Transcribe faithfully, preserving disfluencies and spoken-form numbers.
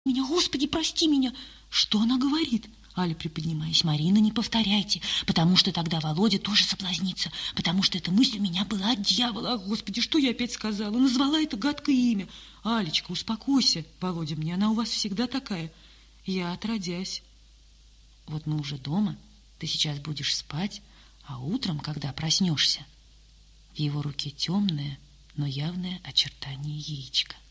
меня, Господи, прости меня. Что она говорит? Аля, приподнимаясь, Марина, не повторяйте, потому что тогда Володя тоже соблазнится, потому что эта мысль у меня была от дьявола. Ах, Господи, что я опять сказала? Назвала это гадкое имя. Алечка, успокойся, Володя мне, она у вас всегда такая. Я отродясь. Вот мы уже дома, ты сейчас будешь спать, а утром, когда проснешься, в его руке темное, но явное очертание яичка.